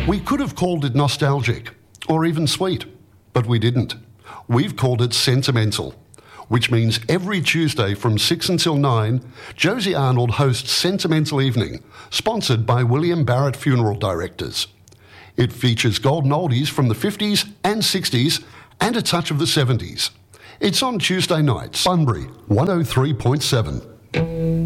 We could have called it nostalgic, or even sweet, but we didn't. We've called it sentimental, which means every Tuesday from 6 until 9, Josie Arnold hosts Sentimental Evening, sponsored by William Barrett Funeral Directors. It features golden oldies from the 50s and 60s and a touch of the 70s. It's on Tuesday nights, Bunbury 103.7.